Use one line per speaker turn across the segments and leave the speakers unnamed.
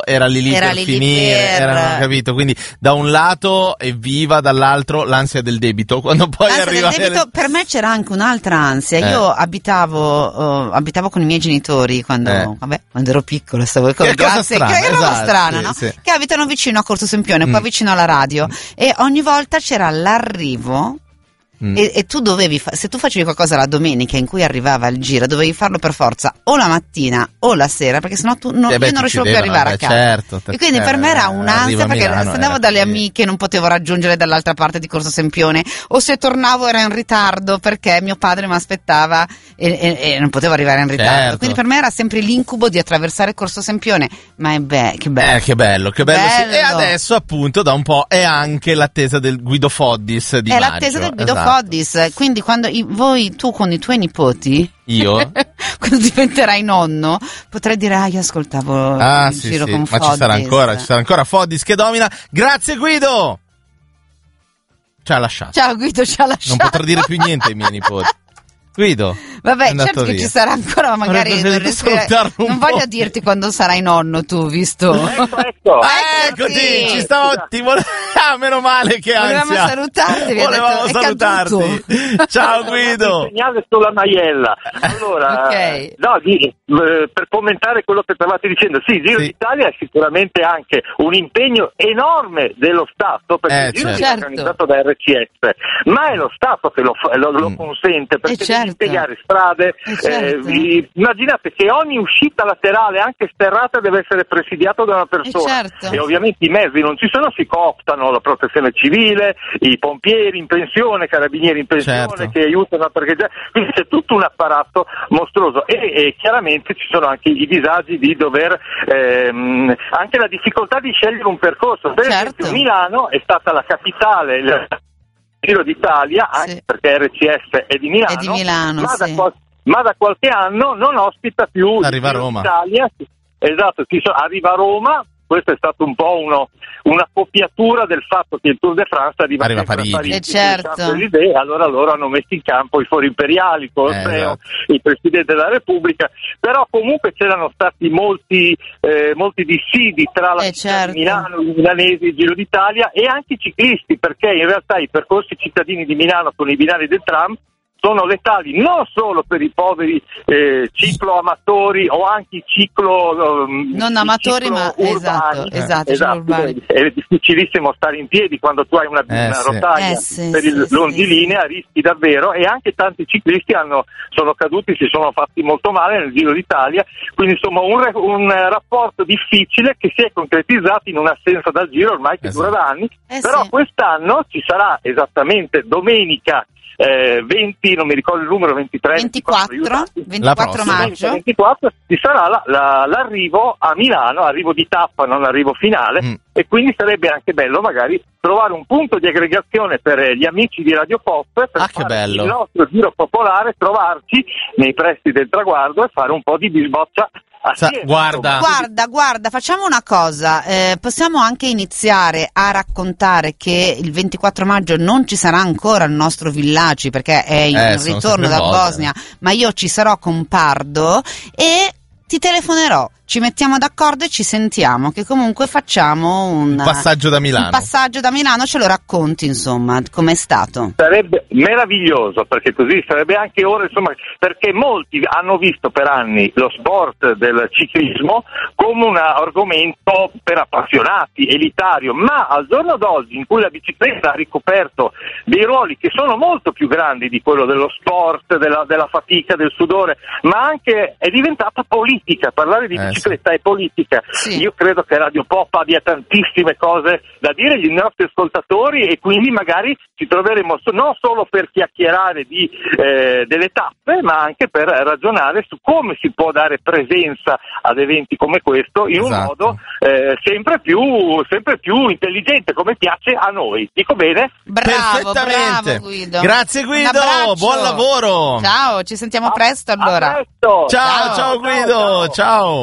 era lì per finire, erano, capito? Quindi da un lato evviva, dall'altro l'ansia del debito. Quando poi arriva
del debito, per me c'era anche un'altra ansia. Io abitavo con i miei genitori quando ero piccola, stavo con strana, no?
Sì.
Che abitano vicino a Corso Sempione, qua vicino alla radio, e ogni volta c'era l'arrivo. E tu dovevi se tu facevi qualcosa la domenica in cui arrivava il giro, dovevi farlo per forza o la mattina o la sera, perché sennò io non riuscivo più ad arrivare a casa.
Certo,
e quindi per me era un'ansia, perché se andavo dalle amiche non potevo raggiungere dall'altra parte di Corso Sempione, o se tornavo era in ritardo perché mio padre mi aspettava e non potevo arrivare in ritardo.
Certo.
Quindi per me era sempre l'incubo di attraversare Corso Sempione. Ma che bello.
Che bello. Sì. E adesso appunto da un po' è anche l'attesa del Guido Foddis di maggio.
È l'attesa del Guido Foddis, quindi quando tu con i tuoi nipoti,
io
quando diventerai nonno, potrai dire io ascoltavo il giro con Foddis.
Ma ci sarà ancora Foddis che domina. Grazie Guido. Ci ha lasciato.
Ciao Guido, ci ha lasciato.
Non potrò dire più niente ai miei nipoti. Guido,
vabbè, certo che ci sarà ancora, ma magari non voglio dirti quando sarai nonno tu, visto?
Eccoti, ci stavo meno male che ansia.
Volevamo
salutarti. Ciao Guido.
Un segnale sulla Maiella. Allora, per commentare quello che stavate dicendo, Giro d'Italia è sicuramente anche un impegno enorme dello Stato, perché il Giro è organizzato da RCS, ma è lo Stato che lo consente, perché deve impiegare strade. Immaginate che ogni uscita laterale, anche sterrata, deve essere presidiato da una persona. E ovviamente i mezzi non ci sono, si cooptano la protezione civile, i pompieri in pensione, carabinieri in pensione che aiutano a parcheggiare, quindi c'è tutto un apparato mostruoso e chiaramente ci sono anche i disagi di dover anche la difficoltà di scegliere un percorso. Per esempio Milano è stata la capitale Giro d'Italia, anche perché RCS è di Milano, ma da qualche anno non ospita più
Arriva a Roma.
Italia. Arriva a Roma. Questo è stato un po' una copiatura del fatto che il Tour de France arriva a Parigi. E allora loro hanno messo in campo i fori imperiali, il Colosseo, il Presidente della Repubblica, però comunque c'erano stati molti dissidi tra la città di Milano, i milanesi, il Giro d'Italia e anche i ciclisti, perché in realtà i percorsi cittadini di Milano con i binari del tram sono letali non solo per i poveri cicloamatori o anche i
non amatori, ma
urbani.
Esatto.
È difficilissimo stare in piedi quando tu hai una rotaia per il longilinea, rischi davvero, e anche tanti ciclisti sono caduti, si sono fatti molto male nel Giro d'Italia, quindi insomma un rapporto difficile che si è concretizzato in un'assenza dal Giro ormai che dura da anni, però quest'anno ci sarà esattamente domenica 20, non mi ricordo il numero, 24
maggio
24 ci sarà l'arrivo a Milano, arrivo di tappa, non arrivo finale, e quindi sarebbe anche bello magari trovare un punto di aggregazione per gli amici di Radio Pop per fare il nostro giro popolare, trovarci nei pressi del traguardo e fare un po' di bisboccia.
Guarda, facciamo una cosa, possiamo anche iniziare a raccontare che il 24 maggio non ci sarà ancora il nostro Villaci perché è in ritorno da Bosnia, ma io ci sarò con Pardo e ti telefonerò, ci mettiamo d'accordo e ci sentiamo, che comunque facciamo un
passaggio da Milano.
Un passaggio da Milano, ce lo racconti insomma, com'è stato?
Sarebbe meraviglioso, perché così sarebbe anche ora, insomma, perché molti hanno visto per anni lo sport del ciclismo come un argomento per appassionati, elitario, ma al giorno d'oggi in cui la bicicletta ha ricoperto dei ruoli che sono molto più grandi di quello dello sport, della fatica, del sudore, ma anche è diventata politica, parlare di bicicletta è politica. Io credo che Radio Pop abbia tantissime cose da dire agli nostri ascoltatori e quindi magari ci troveremo non solo per chiacchierare delle tappe, ma anche per ragionare su come si può dare presenza ad eventi come questo in un modo sempre più intelligente, come piace a noi. Dico bene?
Bravo Guido.
Grazie Guido, buon lavoro.
Ciao, ci sentiamo presto allora.
Presto.
Ciao Guido, ciao.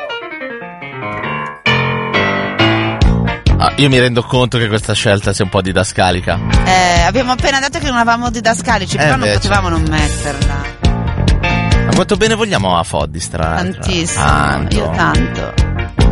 Io mi rendo conto che questa scelta sia un po' didascalica.
Abbiamo appena detto che non avevamo didascalici, però non potevamo non metterla.
Ma quanto bene vogliamo a Foddis, tra l'altro?
Tantissimo, io tanto.